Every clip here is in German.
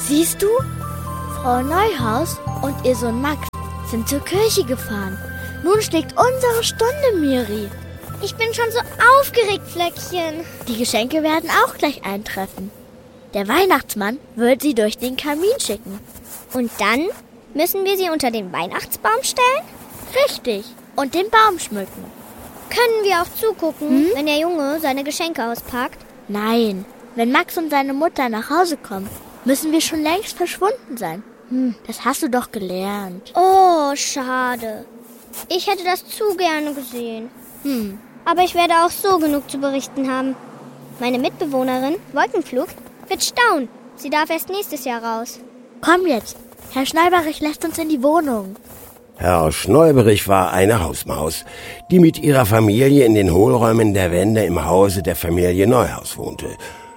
Siehst du? Frau Neuhaus und ihr Sohn Max sind zur Kirche gefahren. Nun schlägt unsere Stunde, Miri. Ich bin schon so aufgeregt, Flöckchen. Die Geschenke werden auch gleich eintreffen. Der Weihnachtsmann wird sie durch den Kamin schicken. Und dann müssen wir sie unter den Weihnachtsbaum stellen? Richtig. Und den Baum schmücken. Können wir auch zugucken, wenn der Junge seine Geschenke auspackt? Nein. Wenn Max und seine Mutter nach Hause kommen, müssen wir schon längst verschwunden sein. Das hast du doch gelernt. Oh, schade. Ich hätte das zu gerne gesehen. Aber ich werde auch so genug zu berichten haben. Meine Mitbewohnerin, Wolkenflug, wird staunen. Sie darf erst nächstes Jahr raus. Komm jetzt. Herr Schnäuberich lässt uns in die Wohnung. Herr Schnäuberich war eine Hausmaus, die mit ihrer Familie in den Hohlräumen der Wände im Hause der Familie Neuhaus wohnte.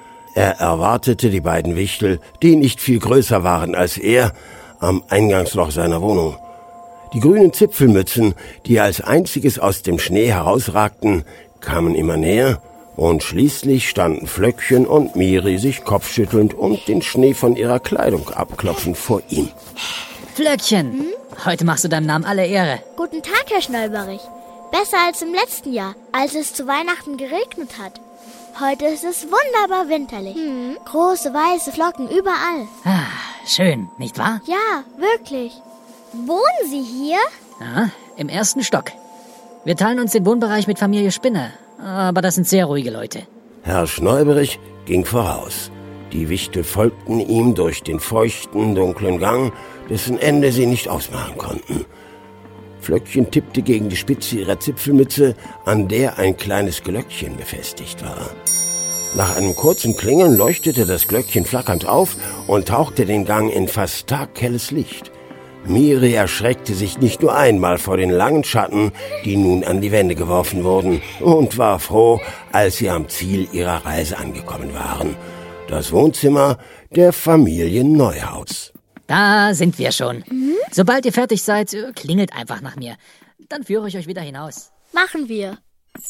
Er erwartete die beiden Wichtel, die nicht viel größer waren als er, am Eingangsloch seiner Wohnung. Die grünen Zipfelmützen, die als einziges aus dem Schnee herausragten, kamen immer näher, und schließlich standen Flöckchen und Miri sich kopfschüttelnd und den Schnee von ihrer Kleidung abklopfend vor ihm. Flöckchen, heute machst du deinem Namen alle Ehre. Guten Tag, Herr Schnäuberich. Besser als im letzten Jahr, als es zu Weihnachten geregnet hat. Heute ist es wunderbar winterlich. Große weiße Flocken überall. Ah, schön, nicht wahr? Ja, wirklich. Wohnen Sie hier? Ja, im 1. Stock. Wir teilen uns den Wohnbereich mit Familie Spinner, aber das sind sehr ruhige Leute. Herr Schnäuberich ging voraus. Die Wichtel folgten ihm durch den feuchten, dunklen Gang, dessen Ende sie nicht ausmachen konnten. Flöckchen tippte gegen die Spitze ihrer Zipfelmütze, an der ein kleines Glöckchen befestigt war. Nach einem kurzen Klingeln leuchtete das Glöckchen flackernd auf und tauchte den Gang in fast taghelles Licht. Miri erschreckte sich nicht nur einmal vor den langen Schatten, die nun an die Wände geworfen wurden, und war froh, als sie am Ziel ihrer Reise angekommen waren. Das Wohnzimmer der Familie Neuhaus. Da sind wir schon. Sobald ihr fertig seid, klingelt einfach nach mir. Dann führe ich euch wieder hinaus. Machen wir.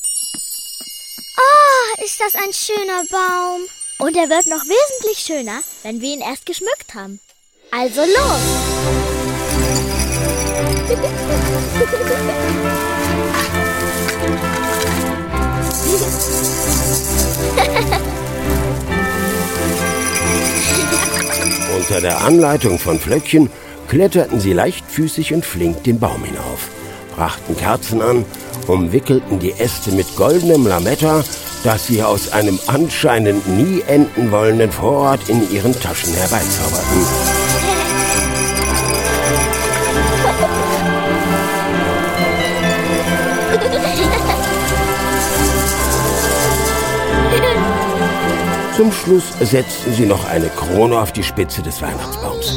Oh, ist das ein schöner Baum. Und er wird noch wesentlich schöner, wenn wir ihn erst geschmückt haben. Also los! Unter der Anleitung von Flöckchen kletterten sie leichtfüßig und flink den Baum hinauf, brachten Kerzen an, umwickelten die Äste mit goldenem Lametta, das sie aus einem anscheinend nie enden wollenden Vorrat in ihren Taschen herbeizauberten. Zum Schluss setzten sie noch eine Krone auf die Spitze des Weihnachtsbaums.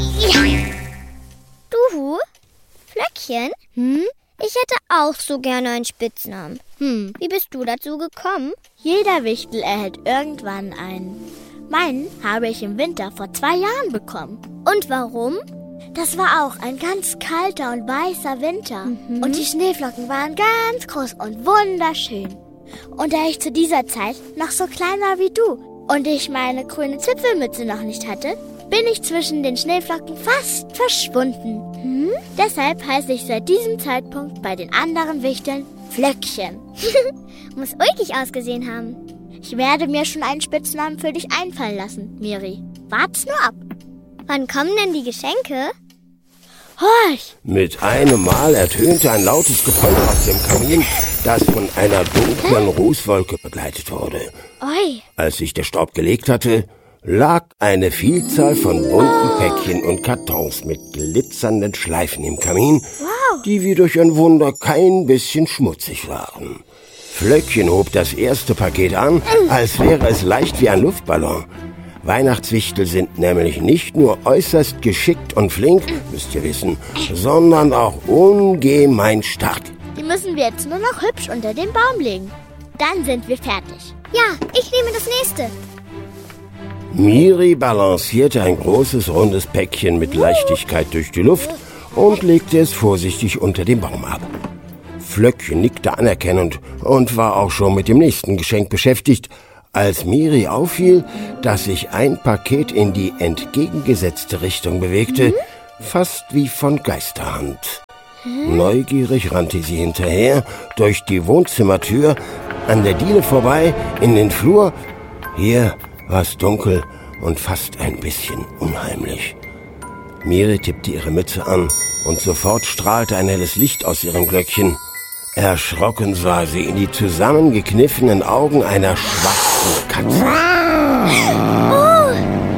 Du, Flöckchen? Ich hätte auch so gerne einen Spitznamen. Wie bist du dazu gekommen? Jeder Wichtel erhält irgendwann einen. Meinen habe ich im Winter vor 2 Jahren bekommen. Und warum? Das war auch ein ganz kalter und weißer Winter. Und die Schneeflocken waren ganz groß und wunderschön. Und da ich zu dieser Zeit noch so klein war wie du und ich meine grüne Zipfelmütze noch nicht hatte, bin ich zwischen den Schneeflocken fast verschwunden. Deshalb heiße ich seit diesem Zeitpunkt bei den anderen Wichteln Flöckchen. Muss ulkig ausgesehen haben. Ich werde mir schon einen Spitznamen für dich einfallen lassen, Miri. Wart's nur ab. Wann kommen denn die Geschenke? Horch! Mit einem Mal ertönte ein lautes Gepolter aus dem Kamin, das von einer dunklen Rußwolke begleitet wurde. Oi! Als sich der Staub gelegt hatte, lag eine Vielzahl von bunten Päckchen und Kartons mit glitzernden Schleifen im Kamin, die wie durch ein Wunder kein bisschen schmutzig waren. Flöckchen hob das erste Paket an, als wäre es leicht wie ein Luftballon. Weihnachtswichtel sind nämlich nicht nur äußerst geschickt und flink, müsst ihr wissen, sondern auch ungemein stark. Die müssen wir jetzt nur noch hübsch unter den Baum legen. Dann sind wir fertig. Ja, ich nehme das nächste. Miri balancierte ein großes, rundes Päckchen mit Leichtigkeit durch die Luft und legte es vorsichtig unter dem Baum ab. Flöckchen nickte anerkennend und war auch schon mit dem nächsten Geschenk beschäftigt, als Miri auffiel, dass sich ein Paket in die entgegengesetzte Richtung bewegte, fast wie von Geisterhand. Neugierig rannte sie hinterher, durch die Wohnzimmertür, an der Diele vorbei, in den Flur. Hier war es dunkel und fast ein bisschen unheimlich. Miri tippte ihre Mütze an und sofort strahlte ein helles Licht aus ihrem Glöckchen. Erschrocken sah sie in die zusammengekniffenen Augen einer schwarzen Katze. Oh!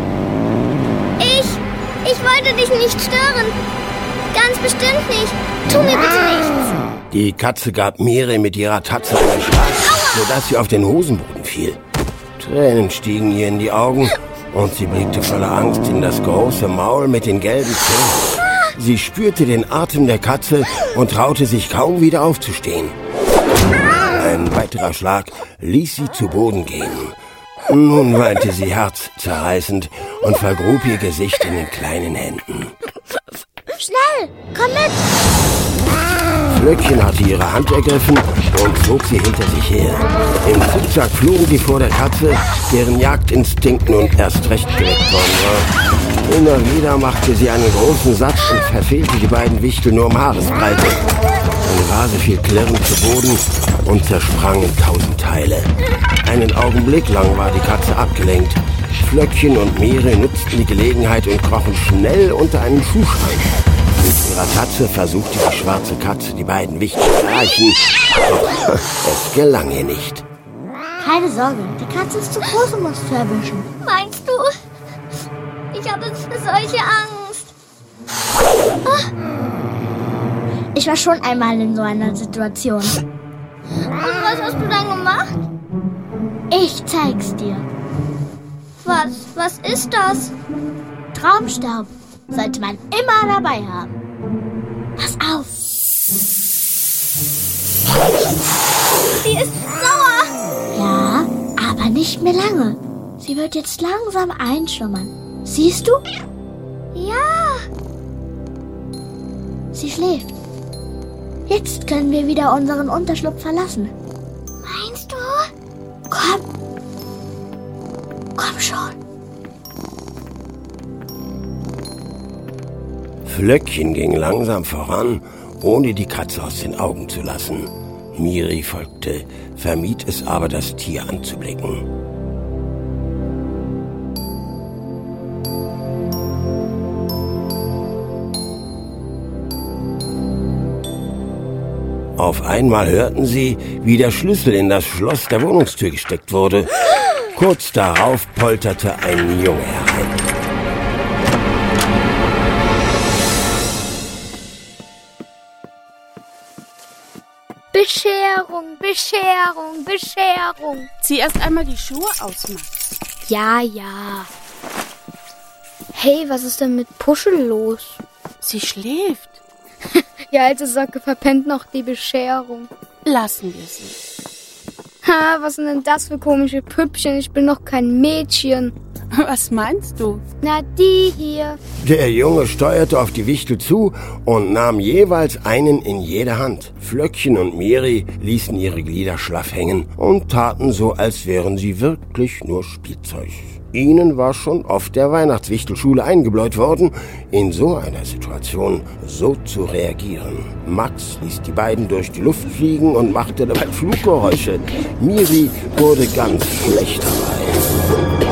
Ich wollte dich nicht stören. Ganz bestimmt nicht. Tu mir bitte nichts. Die Katze gab Miri mit ihrer Tatze einen Schlag, sodass sie auf den Hosenboden fiel. Tränen stiegen ihr in die Augen und sie blickte voller Angst in das große Maul mit den gelben Zähnen. Sie spürte den Atem der Katze und traute sich kaum wieder aufzustehen. Ein weiterer Schlag ließ sie zu Boden gehen. Nun weinte sie herzzerreißend und vergrub ihr Gesicht in den kleinen Händen. Schnell, komm mit! Flöckchen hatte ihre Hand ergriffen und zog sie hinter sich her. Im Zickzack flogen sie vor der Katze, deren Jagdinstinkt nun erst recht geweckt worden war. Immer wieder machte sie einen großen Satz und verfehlte die beiden Wichtel nur um Haaresbreite. Eine Vase fiel klirrend zu Boden und zersprang in 1000 Teile. Einen Augenblick lang war die Katze abgelenkt. Flöckchen und Miri nutzten die Gelegenheit und krochen schnell unter einen Schuhschrank. Mit ihrer Tatze versuchte die schwarze Katze, die beiden Wichtel zu erreichen, doch es gelang ihr nicht. Keine Sorge, die Katze ist zu groß, um uns zu erwischen. Meinst du? Ich habe solche Angst. Ich war schon einmal in so einer Situation. Und was hast du dann gemacht? Ich zeig's dir. Was ist das? Traumstaub sollte man immer dabei haben. Pass auf. Sie ist sauer. Ja, aber nicht mehr lange. Sie wird jetzt langsam einschlummern. Siehst du? Ja. Sie schläft. Jetzt können wir wieder unseren Unterschlupf verlassen. Meinst du? Komm. Komm schon. Flöckchen ging langsam voran, ohne die Katze aus den Augen zu lassen. Miri folgte, vermied es aber, das Tier anzublicken. Auf einmal hörten sie, wie der Schlüssel in das Schloss der Wohnungstür gesteckt wurde. Kurz darauf polterte ein Junge herein. Bescherung, Bescherung, Bescherung. Zieh erst einmal die Schuhe aus, Max. Ja. Hey, was ist denn mit Puschel los? Sie schläft. Die alte Socke verpennt noch die Bescherung. Lassen wir sie. Ha, was sind denn das für komische Püppchen? Ich bin noch kein Mädchen. Was meinst du? Na, die hier. Der Junge steuerte auf die Wichtel zu und nahm jeweils einen in jede Hand. Flöckchen und Miri ließen ihre Glieder schlaff hängen und taten so, als wären sie wirklich nur Spielzeug. Ihnen war schon auf der Weihnachtswichtelschule eingebläut worden, in so einer Situation so zu reagieren. Max ließ die beiden durch die Luft fliegen und machte dabei Fluggeräusche. Miri wurde ganz schlecht dabei.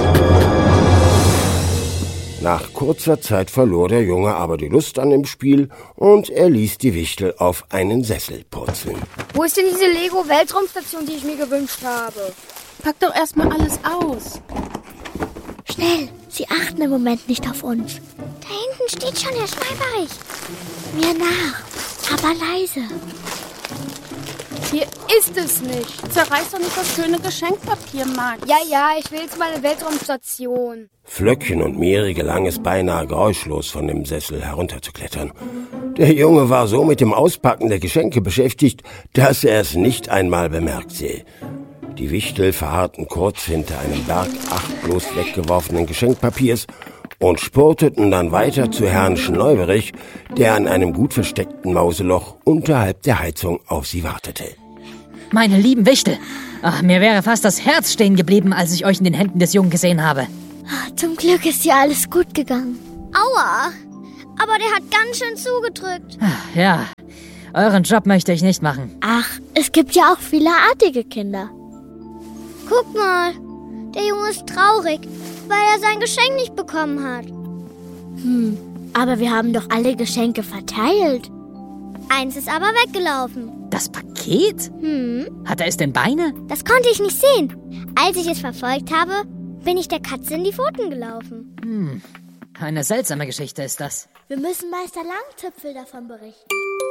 Nach kurzer Zeit verlor der Junge aber die Lust an dem Spiel und er ließ die Wichtel auf einen Sessel purzeln. Wo ist denn diese Lego-Weltraumstation, die ich mir gewünscht habe? Pack doch erstmal alles aus. Schnell, sie achten im Moment nicht auf uns. Da hinten steht schon der Schneiberich. Mir nach, aber leise. Hier ist es nicht. Zerreiß doch nicht das schöne Geschenkpapier, Max. Ja, ich will jetzt meine Weltraumstation. Flöckchen und Miri gelang es beinahe geräuschlos von dem Sessel herunterzuklettern. Der Junge war so mit dem Auspacken der Geschenke beschäftigt, dass er es nicht einmal bemerkte. Die Wichtel verharrten kurz hinter einem Berg achtlos weggeworfenen Geschenkpapiers und spurteten dann weiter zu Herrn Schneuberich, der an einem gut versteckten Mauseloch unterhalb der Heizung auf sie wartete. Meine lieben Wichtel, Ach, mir wäre fast das Herz stehen geblieben, als ich euch in den Händen des Jungen gesehen habe. Zum Glück ist dir alles gut gegangen. Aua! Aber der hat ganz schön zugedrückt. Ach, ja, euren Job möchte ich nicht machen. Ach, es gibt ja auch viele artige Kinder. Guck mal, der Junge ist traurig, weil er sein Geschenk nicht bekommen hat. Aber wir haben doch alle Geschenke verteilt. Eins ist aber weggelaufen. Das Paket? Hat er es denn Beine? Das konnte ich nicht sehen. Als ich es verfolgt habe, bin ich der Katze in die Pfoten gelaufen. Eine seltsame Geschichte ist das. Wir müssen Meister Langzipfel davon berichten.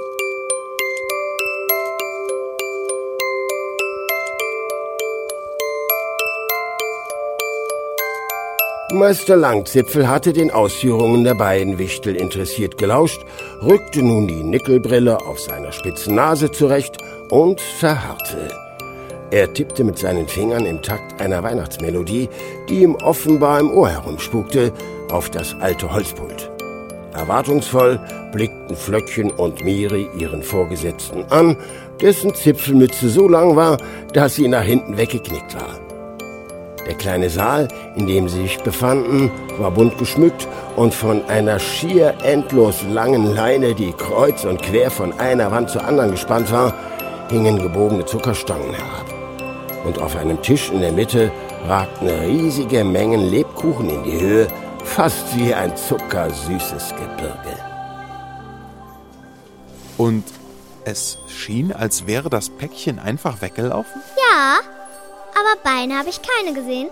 Meister Langzipfel hatte den Ausführungen der beiden Wichtel interessiert gelauscht, rückte nun die Nickelbrille auf seiner spitzen Nase zurecht und verharrte. Er tippte mit seinen Fingern im Takt einer Weihnachtsmelodie, die ihm offenbar im Ohr herumspukte, auf das alte Holzpult. Erwartungsvoll blickten Flöckchen und Miri ihren Vorgesetzten an, dessen Zipfelmütze so lang war, dass sie nach hinten weggeknickt war. Der kleine Saal, in dem sie sich befanden, war bunt geschmückt und von einer schier endlos langen Leine, die kreuz und quer von einer Wand zur anderen gespannt war, hingen gebogene Zuckerstangen herab. Und auf einem Tisch in der Mitte ragten riesige Mengen Lebkuchen in die Höhe, fast wie ein zuckersüßes Gebirge. Und es schien, als wäre das Päckchen einfach weggelaufen? Ja, aber Beine habe ich keine gesehen.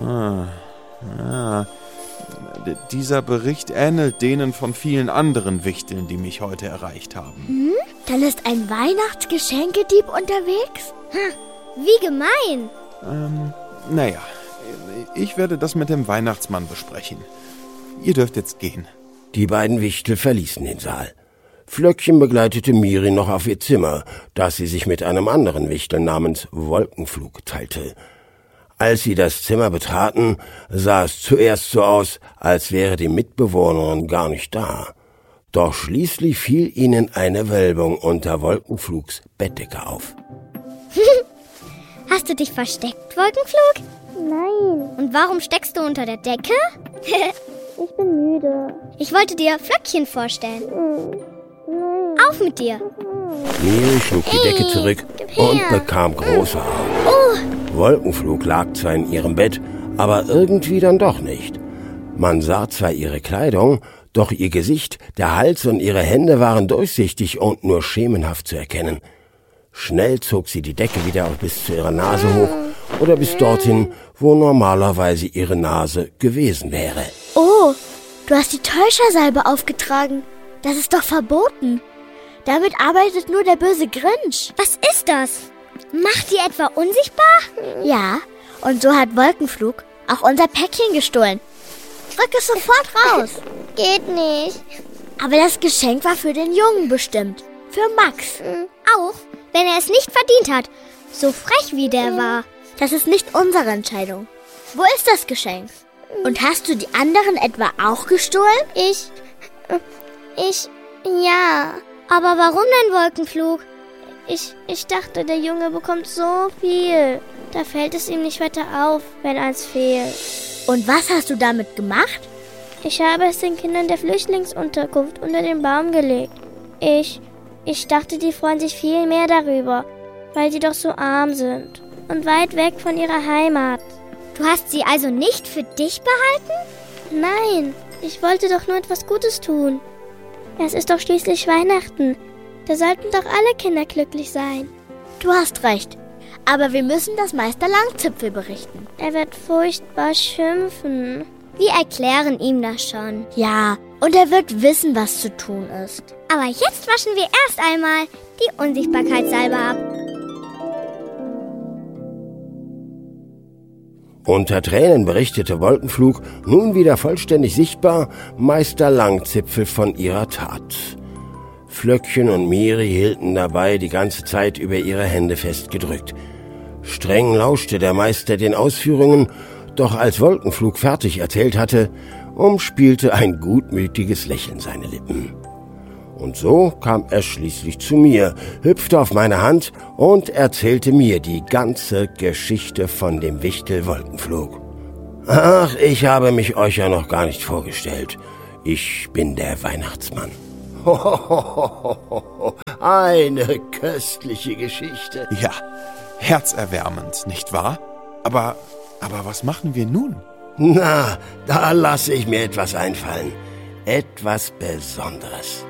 Dieser Bericht ähnelt denen von vielen anderen Wichteln, die mich heute erreicht haben. Dann ist ein Weihnachtsgeschenkedieb unterwegs? Wie gemein. Naja, ich werde das mit dem Weihnachtsmann besprechen. Ihr dürft jetzt gehen. Die beiden Wichtel verließen den Saal. Flöckchen begleitete Miri noch auf ihr Zimmer, das sie sich mit einem anderen Wichtel namens Wolkenflug teilte. Als sie das Zimmer betraten, sah es zuerst so aus, als wäre die Mitbewohnerin gar nicht da. Doch schließlich fiel ihnen eine Wölbung unter Wolkenflugs Bettdecke auf. Hast du dich versteckt, Wolkenflug? Nein, Und warum steckst du unter der Decke? ich bin müde. Ich wollte dir Flöckchen vorstellen. Auf mit dir. Miri schlug die Decke zurück und bekam große Augen. Wolkenflug lag zwar in ihrem Bett, aber irgendwie dann doch nicht. Man sah zwar ihre Kleidung, doch ihr Gesicht, der Hals und ihre Hände waren durchsichtig und nur schemenhaft zu erkennen. Schnell zog sie die Decke wieder bis zu ihrer Nase hoch oder bis dorthin, wo normalerweise ihre Nase gewesen wäre. Oh, du hast die Täuschersalbe aufgetragen. Das ist doch verboten. Damit arbeitet nur der böse Grinch. Was ist das? Macht die etwa unsichtbar? Ja, und so hat Wolkenflug auch unser Päckchen gestohlen. Rück es sofort raus. Geht nicht. Aber das Geschenk war für den Jungen bestimmt. Für Max. Auch wenn er es nicht verdient hat. So frech wie der war. Das ist nicht unsere Entscheidung. Wo ist das Geschenk? Und hast du die anderen etwa auch gestohlen? Ja. Aber warum denn Wolkenflug? Ich dachte, der Junge bekommt so viel. Da fällt es ihm nicht weiter auf, wenn eins fehlt. Und was hast du damit gemacht? Ich habe es den Kindern der Flüchtlingsunterkunft unter den Baum gelegt. Ich dachte, die freuen sich viel mehr darüber, weil sie doch so arm sind und weit weg von ihrer Heimat. Du hast sie also nicht für dich behalten? Nein, ich wollte doch nur etwas Gutes tun. Es ist doch schließlich Weihnachten. Da sollten doch alle Kinder glücklich sein. Du hast recht. Aber wir müssen das Meister Langzipfel berichten. Er wird furchtbar schimpfen. Wir erklären ihm das schon. Ja, und er wird wissen, was zu tun ist. Aber jetzt waschen wir erst einmal die Unsichtbarkeitssalbe ab. Unter Tränen berichtete Wolkenflug, nun wieder vollständig sichtbar, Meister Langzipfel von ihrer Tat. Flöckchen und Miri hielten dabei die ganze Zeit über ihre Hände festgedrückt. Streng lauschte der Meister den Ausführungen, doch als Wolkenflug fertig erzählt hatte, umspielte ein gutmütiges Lächeln seine Lippen. Und so kam er schließlich zu mir, hüpfte auf meine Hand und erzählte mir die ganze Geschichte von dem Wichtel Wolkenflug. Ach, ich habe mich euch ja noch gar nicht vorgestellt. Ich bin der Weihnachtsmann. Eine köstliche Geschichte. Ja, herzerwärmend, nicht wahr? Aber was machen wir nun? Na, da lasse ich mir etwas einfallen. Etwas Besonderes.